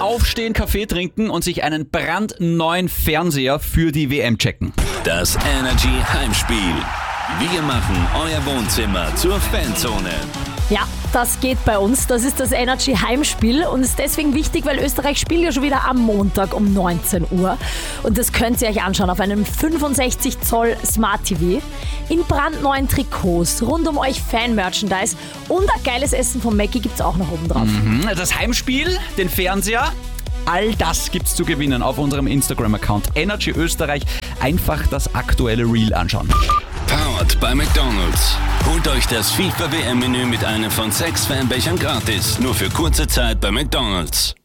aufstehen, Kaffee trinken und sich einen brandneuen Fernseher für die WM checken. Das Energy Heimspiel. Wir machen euer Wohnzimmer zur Fanzone. Ja, das geht bei uns. Das ist das Energy Heimspiel und ist deswegen wichtig, weil Österreich spielt ja schon wieder am Montag um 19 Uhr. Und das könnt ihr euch anschauen auf einem 65 Zoll Smart TV. In brandneuen Trikots, rund um euch Fan-Merchandise und ein geiles Essen von Mackie gibt's auch noch oben drauf. Das Heimspiel, den Fernseher, all das gibt's zu gewinnen auf unserem Instagram-Account Energy Österreich. Einfach das aktuelle Reel anschauen. Powered by McDonald's. Holt euch das FIFA-WM-Menü mit einem von 6 Fanbechern gratis. Nur für kurze Zeit bei McDonald's.